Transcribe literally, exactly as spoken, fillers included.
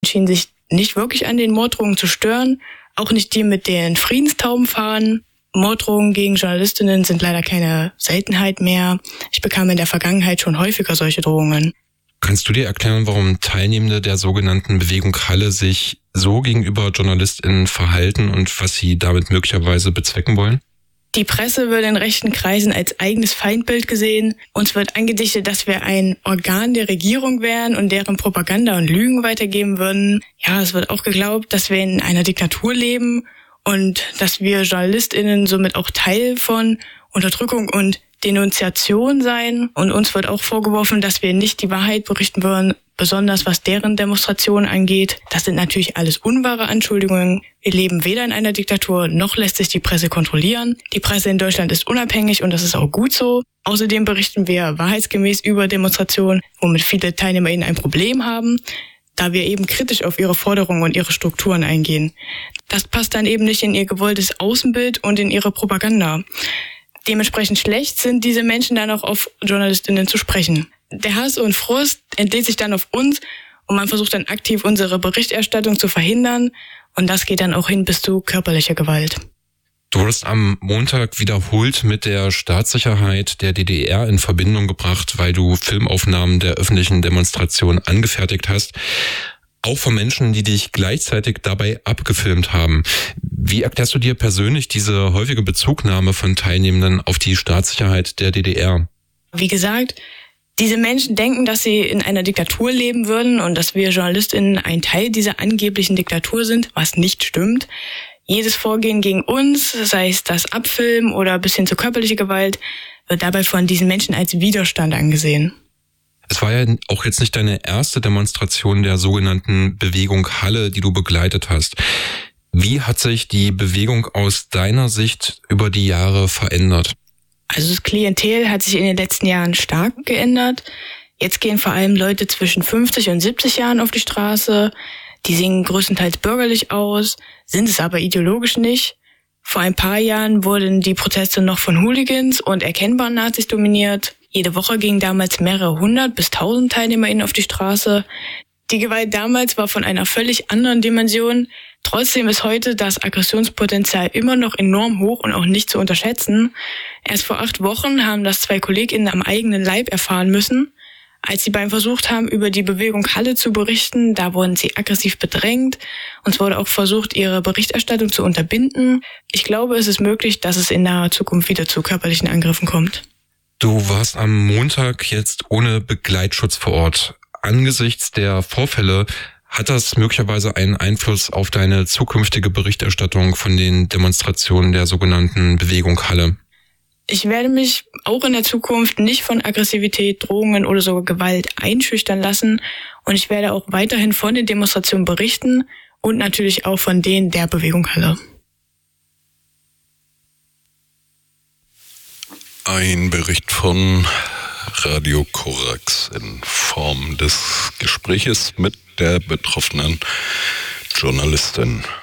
Schienen sich nicht wirklich an den Morddrohungen zu stören, auch nicht die mit den Friedenstaubenfahnen. Morddrohungen gegen Journalistinnen sind leider keine Seltenheit mehr. Ich bekam in der Vergangenheit schon häufiger solche Drohungen. Kannst du dir erklären, warum Teilnehmende der sogenannten Bewegung Halle sich so gegenüber JournalistInnen verhalten und was sie damit möglicherweise bezwecken wollen? Die Presse wird in rechten Kreisen als eigenes Feindbild gesehen. Uns wird angedichtet, dass wir ein Organ der Regierung wären und deren Propaganda und Lügen weitergeben würden. Ja, es wird auch geglaubt, dass wir in einer Diktatur leben und dass wir JournalistInnen somit auch Teil von Unterdrückung und Denunziation seien. Und uns wird auch vorgeworfen, dass wir nicht die Wahrheit berichten würden, besonders was deren Demonstrationen angeht. Das sind natürlich alles unwahre Anschuldigungen. Wir leben weder in einer Diktatur, noch lässt sich die Presse kontrollieren. Die Presse in Deutschland ist unabhängig und das ist auch gut so. Außerdem berichten wir wahrheitsgemäß über Demonstrationen, womit viele TeilnehmerInnen ein Problem haben, da wir eben kritisch auf ihre Forderungen und ihre Strukturen eingehen. Das passt dann eben nicht in ihr gewolltes Außenbild und in ihre Propaganda. Dementsprechend schlecht sind diese Menschen dann auch auf JournalistInnen zu sprechen. Der Hass und Frust entlädt sich dann auf uns und man versucht dann aktiv unsere Berichterstattung zu verhindern und das geht dann auch hin bis zu körperlicher Gewalt. Du wurdest am Montag wiederholt mit der Staatssicherheit der D D R in Verbindung gebracht, weil du Filmaufnahmen der öffentlichen Demonstration angefertigt hast. Auch von Menschen, die dich gleichzeitig dabei abgefilmt haben. Wie erklärst du dir persönlich diese häufige Bezugnahme von Teilnehmenden auf die Staatssicherheit der D D R? Wie gesagt, diese Menschen denken, dass sie in einer Diktatur leben würden und dass wir JournalistInnen ein Teil dieser angeblichen Diktatur sind, was nicht stimmt. Jedes Vorgehen gegen uns, sei es das Abfilmen oder bis hin zu körperlicher Gewalt, wird dabei von diesen Menschen als Widerstand angesehen. Es war ja auch jetzt nicht deine erste Demonstration der sogenannten Bewegung Halle, die du begleitet hast. Wie hat sich die Bewegung aus deiner Sicht über die Jahre verändert? Also das Klientel hat sich in den letzten Jahren stark geändert. Jetzt gehen vor allem Leute zwischen fünfzig und siebzig Jahren auf die Straße. Die sehen größtenteils bürgerlich aus, sind es aber ideologisch nicht. Vor ein paar Jahren wurden die Proteste noch von Hooligans und erkennbaren Nazis dominiert. Jede Woche gingen damals mehrere hundert bis tausend TeilnehmerInnen auf die Straße. Die Gewalt damals war von einer völlig anderen Dimension. Trotzdem ist heute das Aggressionspotenzial immer noch enorm hoch und auch nicht zu unterschätzen. Erst vor acht Wochen haben das zwei KollegInnen am eigenen Leib erfahren müssen. Als sie beim versucht haben, über die Bewegung Halle zu berichten, da wurden sie aggressiv bedrängt. Und es wurde auch versucht, ihre Berichterstattung zu unterbinden. Ich glaube, es ist möglich, dass es in naher Zukunft wieder zu körperlichen Angriffen kommt. Du warst am Montag jetzt ohne Begleitschutz vor Ort. Angesichts der Vorfälle, hat das möglicherweise einen Einfluss auf deine zukünftige Berichterstattung von den Demonstrationen der sogenannten Bewegung Halle? Ich werde mich auch in der Zukunft nicht von Aggressivität, Drohungen oder sogar Gewalt einschüchtern lassen und ich werde auch weiterhin von den Demonstrationen berichten und natürlich auch von denen der Bewegung Halle. Ein Bericht von Radio Korax in Form des Gespräches mit der betroffenen Journalistin.